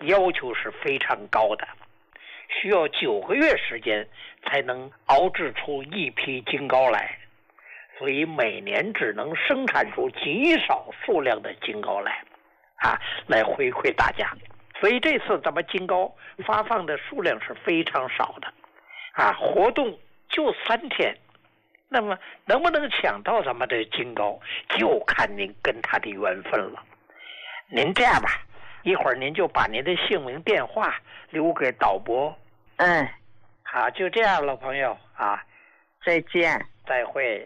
要求是非常高的，需要9个月时间才能熬制出一批金糕来，所以每年只能生产出极少数量的金糕来来回馈大家。所以这次咱们金糕发放的数量是非常少的活动就3天，那么能不能抢到咱们的金糕，就看您跟他的缘分了。您这样吧，一会儿您就把您的姓名电话留给导播。好，就这样了，朋友再见， 再会。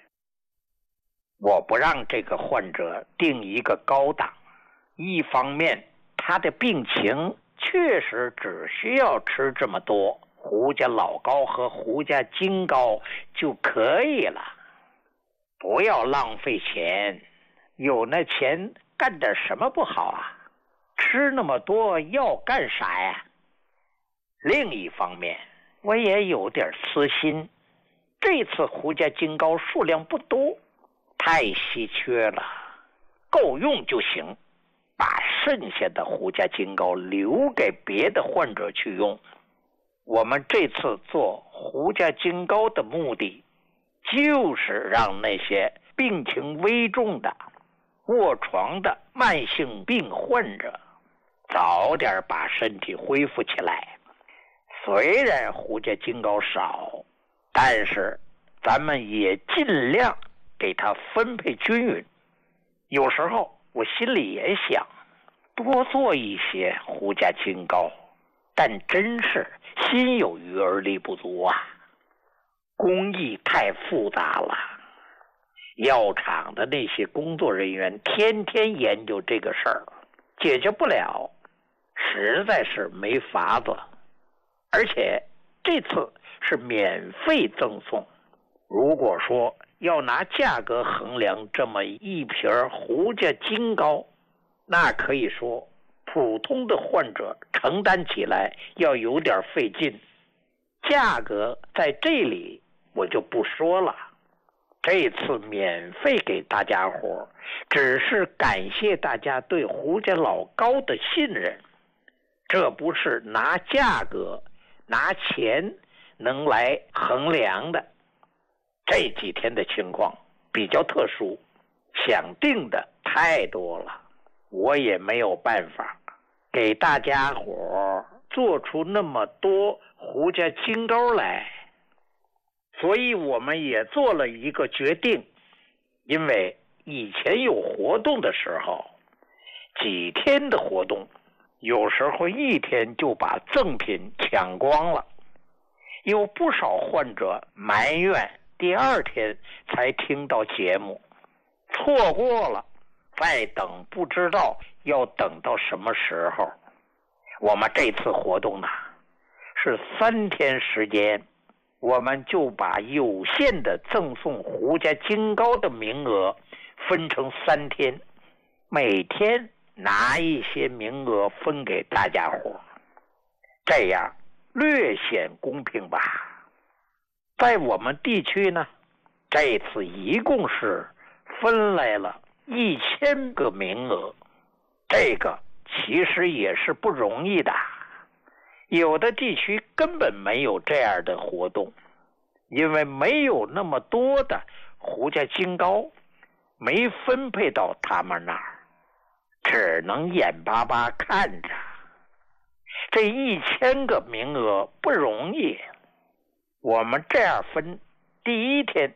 我不让这个患者定一个高档，一方面他的病情确实只需要吃这么多胡家老糕和胡家金糕就可以了，不要浪费钱，有那钱干点什么不好吃那么多要干啥呀？另一方面我也有点私心，这次胡家金糕数量不多，太稀缺了，够用就行，把剩下的胡家金糕留给别的患者去用。我们这次做胡家金糕的目的，就是让那些病情危重的卧床的慢性病患者早点把身体恢复起来。虽然胡家金糕少，但是咱们也尽量给它分配均匀。有时候我心里也想多做一些胡家金糕，但真是心有余而力不足工艺太复杂了，药厂的那些工作人员天天研究这个事儿，解决不了，实在是没法子。而且这次是免费赠送，如果说要拿价格衡量这么一瓶胡家金糕，那可以说普通的患者承担起来要有点费劲。价格在这里我就不说了，这次免费给大家伙，只是感谢大家对胡家老糕的信任，这不是拿价格拿钱能来衡量的。这几天的情况比较特殊，想定的太多了，我也没有办法给大家伙做出那么多胡家金糕来，所以我们也做了一个决定。因为以前有活动的时候，几天的活动有时候1天就把赠品抢光了，有不少患者埋怨第2天才听到节目，错过了再等不知道要等到什么时候。我们这次活动呢是3天时间，我们就把有限的赠送胡家金糕的名额分成3天，每天拿一些名额分给大家伙，这样略显公平吧。在我们地区呢，这次一共是分来了1000个名额，这个其实也是不容易的。有的地区根本没有这样的活动，因为没有那么多的胡家金糕，没分配到他们那儿，只能眼巴巴看着。这1000个名额不容易，我们这样分，第1天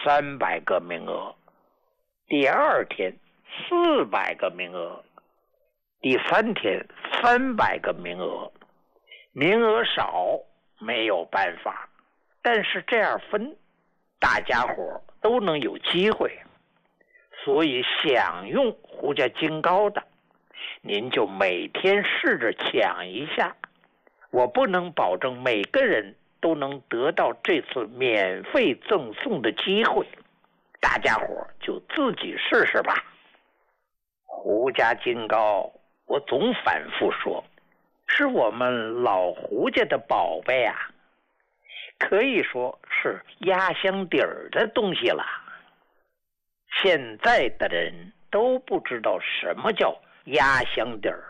300个名额，第2天400个名额，第3天300个名额。名额少没有办法，但是这样分，大家伙都能有机会。所以想用胡家金糕的，您就每天试着抢一下。我不能保证每个人都能得到这次免费赠送的机会，大家伙就自己试试吧。胡家金糕，我总反复说，是我们老胡家的宝贝可以说是压箱底儿的东西了。现在的人都不知道什么叫压箱底儿，